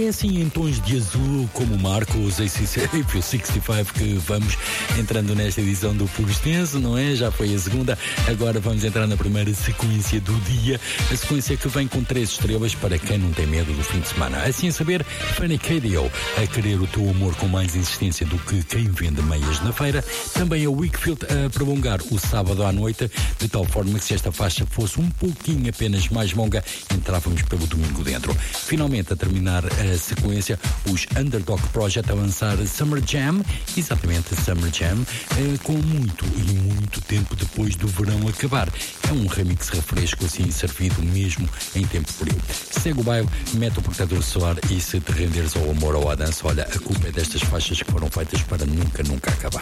É assim em tons de azul como Marcos, April 65, que vamos entrando nesta edição do Puro Extenso, não é? Já foi a segunda, agora vamos entrar na primeira sequência do dia, a sequência que vem com 3 estrelas para quem não tem medo do fim de semana. Assim a saber, Fanny Cadio, a querer o teu amor com mais insistência do que quem vende meias na feira. Também a Wakefield a prolongar o sábado à noite, de tal forma que se esta faixa fosse um pouquinho apenas mais longa, entrávamos pelo domingo dentro. Finalmente, a terminar a sequência, os Underdog Project a lançar Summer Jam, exatamente Summer Jam, com muito tempo depois do verão acabar. É um remix refresco, assim, servido mesmo em tempo frio. Segue o baile, mete o protetor solar e se te renderes ao amor ou à dança, olha, a culpa é destas faixas que foram feitas para nunca acabar.